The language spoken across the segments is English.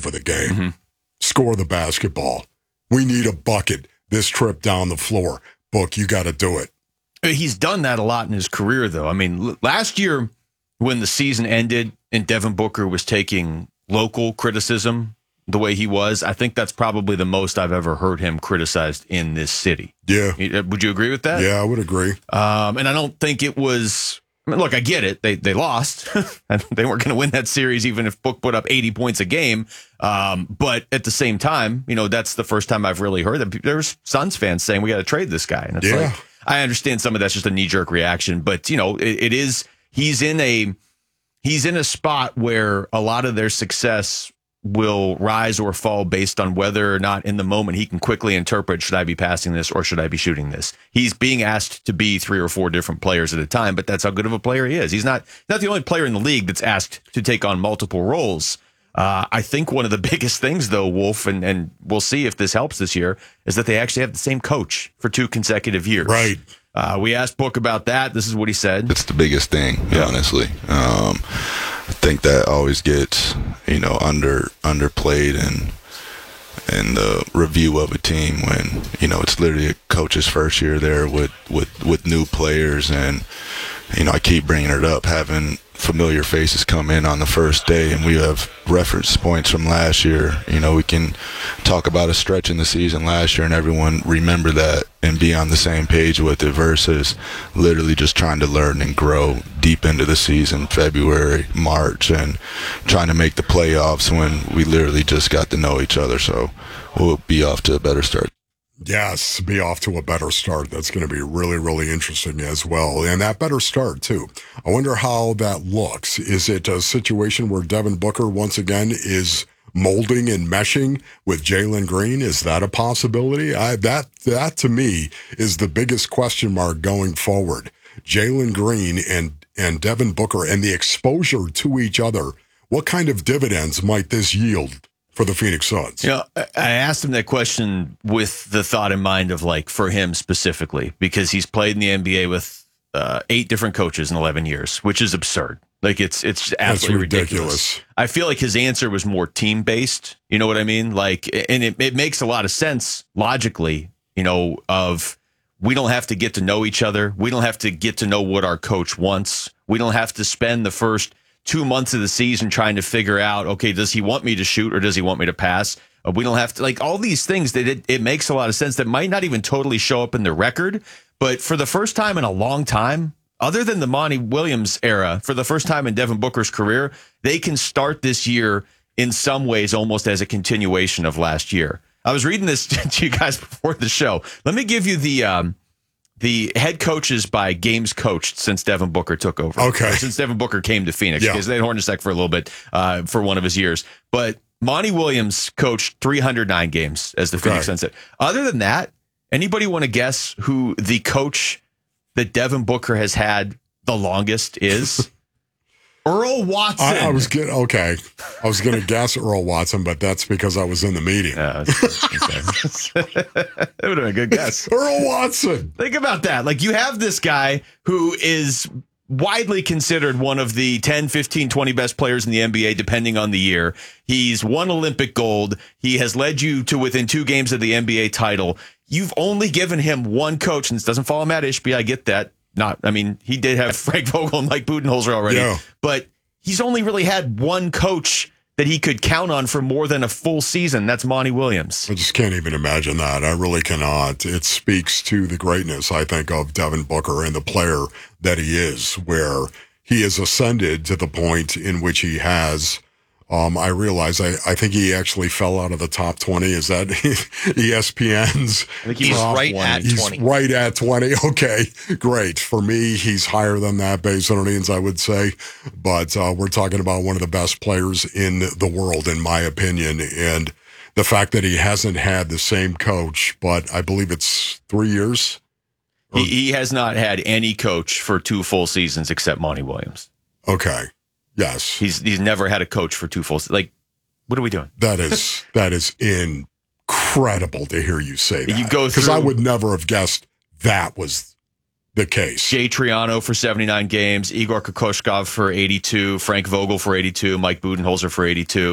for the game. Score the basketball. We need a bucket this trip down the floor. Book, you got to do it. He's done that a lot in his career, though. I mean, last year when the season ended and Devin Booker was taking local criticism the way he was, I think that's probably the most I've ever heard him criticized in this city. Yeah. Would you agree with that? Yeah, I would agree. And I don't think it was... I mean, look, I get it. They lost. And they weren't going to win that series even if Book put up 80 points a game. But at the same time, that's the first time I've really heard that there's Suns fans saying we got to trade this guy. And it's like, I understand some of that's just a knee-jerk reaction, but it is he's in a spot where a lot of their success will rise or fall based on whether or not in the moment he can quickly interpret, should I be passing this or should I be shooting this? He's being asked to be 3 or 4 different players at a time, but that's how good of a player he is. He's not the only player in the league that's asked to take on multiple roles. I think one of the biggest things, though, Wolf, and we'll see if this helps this year, is that they actually have the same coach for 2 consecutive years. Right. We asked Book about that. This is what he said. It's the biggest thing, honestly. I think that always gets, underplayed in the review of a team when, it's literally a coach's first year there with new players. And, I keep bringing it up, having familiar faces come in on the first day, and we have reference points from last year. We can talk about a stretch in the season last year and everyone remember that and be on the same page with it versus literally just trying to learn and grow deep into the season, February, March, and trying to make the playoffs when we literally just got to know each other. So we'll be off to a better start. Yes, be off to a better start. That's going to be really, really interesting as well. And that better start, too. I wonder how that looks. Is it a situation where Devin Booker, once again, is molding and meshing with Jalen Green? Is that a possibility? That to me, is the biggest question mark going forward. Jalen Green and Devin Booker and the exposure to each other. What kind of dividends might this yield for the Phoenix Suns? I asked him that question with the thought in mind of, for him specifically, because he's played in the NBA with 8 different coaches in 11 years, which is absurd. It's absolutely ridiculous. I feel like his answer was more team-based. You know what I mean? And it makes a lot of sense logically, of we don't have to get to know each other. We don't have to get to know what our coach wants. We don't have to spend the first 2 months of the season trying to figure out, okay, does he want me to shoot or does he want me to pass? We don't have to, all these things that it makes a lot of sense that might not even totally show up in the record. But for the first time in a long time, other than the Monty Williams era, for the first time in Devin Booker's career, they can start this year in some ways almost as a continuation of last year. I was reading this to you guys before the show. Let me give you the head coaches by games coached since Devin Booker took over. Okay. Since Devin Booker came to Phoenix. Because they had Hornacek for a little bit for one of his years. But Monty Williams coached 309 games as the Phoenix Suns. Other than that, anybody want to guess who the coach that Devin Booker has had the longest is? Earl Watson. I was going to guess Earl Watson, but that's because I was in the meeting. That would have been a good guess. Earl Watson. Think about that. You have this guy who is widely considered one of the 10, 15, 20 best players in the NBA, depending on the year. He's won Olympic gold. He has led you to within 2 games of the NBA title. You've only given him one coach, and this doesn't follow Matt Ishbia. I get that. He did have Frank Vogel and Mike Budenholzer already, but he's only really had one coach that he could count on for more than a full season. That's Monty Williams. I just can't even imagine that. I really cannot. It speaks to the greatness, I think, of Devin Booker and the player that he is, where he has ascended to the point in which he has. I realize I think he actually fell out of the top 20. Is that ESPN's? I think he's right at 20. He's right at 20. Okay, great. For me, he's higher than that based on earnings, I would say. But we're talking about one of the best players in the world, in my opinion. And the fact that he hasn't had the same coach, but I believe it's 3 years. He has not had any coach for 2 full seasons except Monty Williams. Okay. Yes. He's never had a coach for 2 full seasons. What are we doing? That is incredible to hear you say that. You go because I would never have guessed that was the case. Jay Triano for 79 games, Igor Kokoshkov for 82, Frank Vogel for 82, Mike Budenholzer for 82.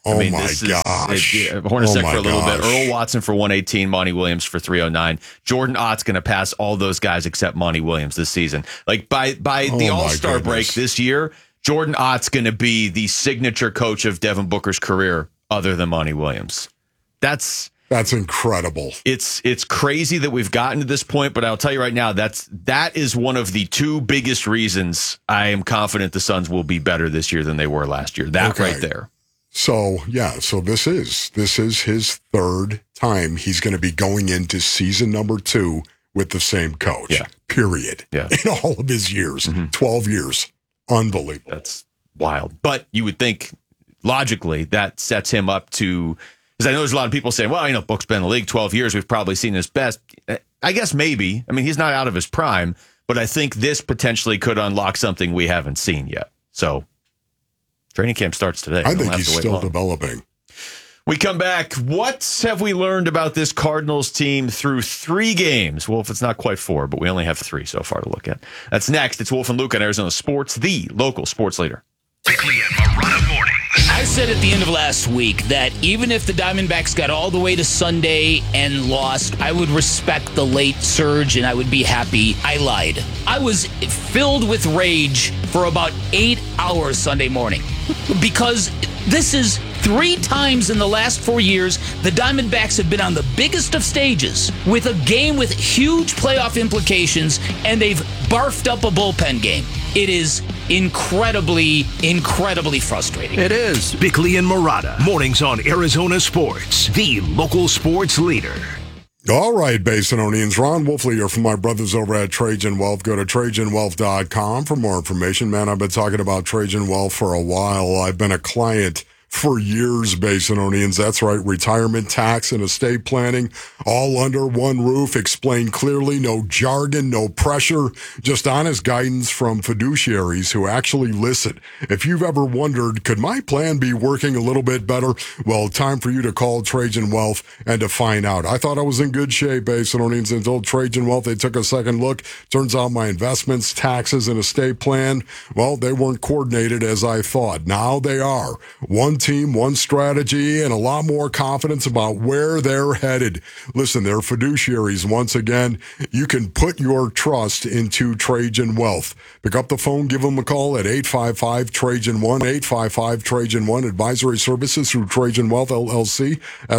Oh, I mean, my this gosh. is Hornacek Oh, for a little my bit. gosh. Earl Watson for 118, Monty Williams for 309. Jordan Ott's going to pass all those guys except Monty Williams this season. Like by the Oh, my All-Star break goodness. this year, Jordan Ott's going to be the signature coach of Devin Booker's career other than Monty Williams. That's incredible. it's crazy that we've gotten to this point, but I'll tell you right now, that is one of the two biggest reasons I am confident the Suns will be better this year than they were last year. That Okay. right there. So this is his third time he's going to be going into season number 2 with the same coach. Yeah. Period. Yeah. In all of his years, 12 years. Unbelievable. That's wild. But you would think logically that sets him up to, because I know there's a lot of people saying, well, Book's been in the league 12 years. We've probably seen his best. I guess maybe. I mean, he's not out of his prime, but I think this potentially could unlock something we haven't seen yet. So training camp starts today. I We don't think have he's to wait still long. developing. We come back. What have we learned about this Cardinals team through 3 games? Well, if it's not quite 4, but we only have 3 so far to look at. That's next. It's Wolf and Luke on Arizona Sports, the local sports leader. Bickley and Marotta mornings. I said at the end of last week that even if the Diamondbacks got all the way to Sunday and lost, I would respect the late surge and I would be happy. I lied. I was filled with rage for about 8 hours Sunday morning because this is 3 times in the last 4 years the Diamondbacks have been on the biggest of stages with a game with huge playoff implications, and they've barfed up a bullpen game. It is incredibly frustrating. It is. Bickley and Marotta mornings on Arizona Sports, the local sports leader. All right, Basinonians. Ron Wolfley here from my brothers over at Trajan Wealth. Go to TrajanWealth.com for more information. Man, I've been talking about Trajan Wealth for a while. I've been a client for years, Basinonians. That's right. Retirement, tax, and estate planning, all under one roof. Explained clearly. No jargon, no pressure. Just honest guidance from fiduciaries who actually listen. If you've ever wondered, could my plan be working a little bit better? Well, time for you to call Trajan Wealth and to find out. I thought I was in good shape, Basinonians, until Trajan Wealth. They took a second look. Turns out my investments, taxes, and estate plan, well, they weren't coordinated as I thought. Now they are. One team, one strategy, and a lot more confidence about where they're headed. Listen, they're fiduciaries. Once again, you can put your trust into Trajan Wealth. Pick up the phone, give them a call at 855-TRAJAN-1, 855-TRAJAN-1. Advisory services through Trajan Wealth, LLC,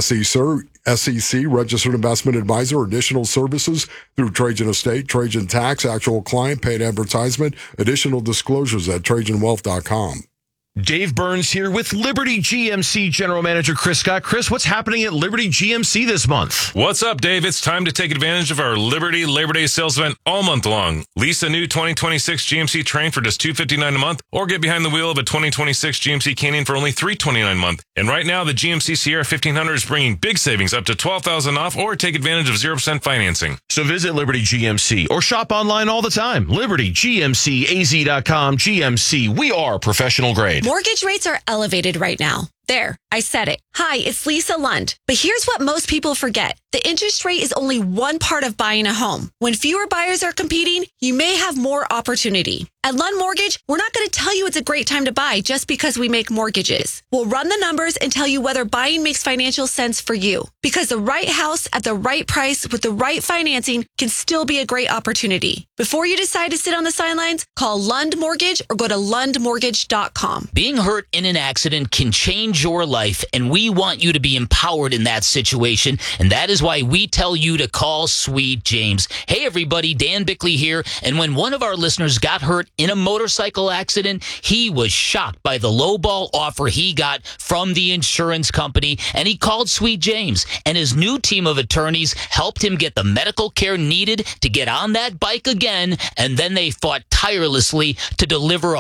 SEC, registered investment advisor. Additional services through Trajan Estate, Trajan Tax, actual client, paid advertisement. Additional disclosures at TrajanWealth.com. Dave Burns here with Liberty GMC General Manager Chris Scott. Chris, what's happening at Liberty GMC this month? What's up, Dave? It's time to take advantage of our Liberty Labor Day sales event all month long. Lease a new 2026 GMC Train for just $259 a month, or get behind the wheel of a 2026 GMC Canyon for only $329 a month. And right now, the GMC Sierra 1500 is bringing big savings up to $12,000 off, or take advantage of 0% financing. So visit Liberty GMC or shop online all the time. LibertyGMCAZ.com. GMC, we are professional grade. Mortgage rates are elevated right now. There, I said it. Hi, it's Lisa Lund. But here's what most people forget. The interest rate is only one part of buying a home. When fewer buyers are competing, you may have more opportunity. At Lund Mortgage, we're not going to tell you it's a great time to buy just because we make mortgages. We'll run the numbers and tell you whether buying makes financial sense for you. Because the right house at the right price with the right financing can still be a great opportunity. Before you decide to sit on the sidelines, call Lund Mortgage or go to lundmortgage.com. Being hurt in an accident can change your life, and we want you to be empowered in that situation, and that is why we tell you to call Sweet James. Hey everybody, Dan Bickley here, and when one of our listeners got hurt in a motorcycle accident, he was shocked by the lowball offer he got from the insurance company, and he called Sweet James, and his new team of attorneys helped him get the medical care needed to get on that bike again, and then they fought tirelessly to deliver a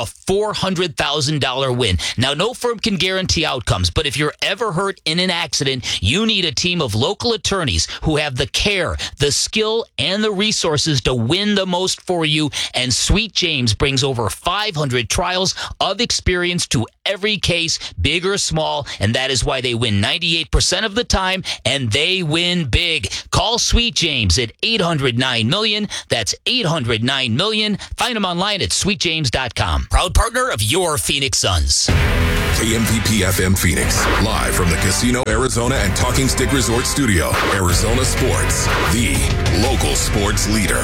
$400,000 win. Now, no firm can guarantee outcomes, but if you're ever hurt in an accident, you need a team of local attorneys who have the care, the skill, and the resources to win the most for you, and Sweet James brings over 500 trials of experience to every case, big or small, and that is why they win 98% of the time, and they win big. Call Sweet James at 800-9-million. That's 800-9-million. Find them online at sweetjames.com. Proud partner of your Phoenix Suns. KMPP FM on Phoenix. Live from the Casino Arizona and Talking Stick Resort Studio. Arizona Sports, the local sports leader.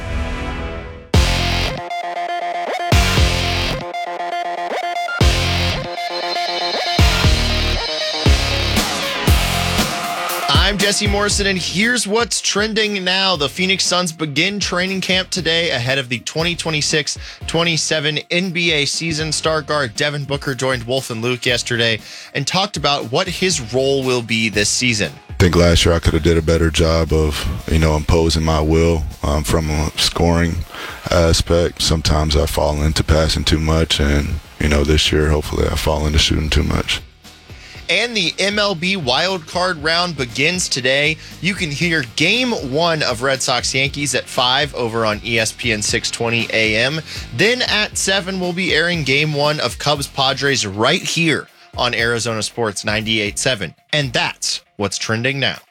I'm Jesse Morrison, and here's what's trending now. The Phoenix Suns begin training camp today ahead of the 2026-27 NBA season. Star guard Devin Booker joined Wolf and Luke yesterday and talked about what his role will be this season. I think last year I could have did a better job of, imposing my will from a scoring aspect. Sometimes I fall into passing too much, and, this year hopefully I fall into shooting too much. And the MLB wildcard round begins today. You can hear Game 1 of Red Sox Yankees at 5 over on ESPN 620 AM. Then at 7, we'll be airing Game 1 of Cubs Padres right here on Arizona Sports 98.7. And that's what's trending now.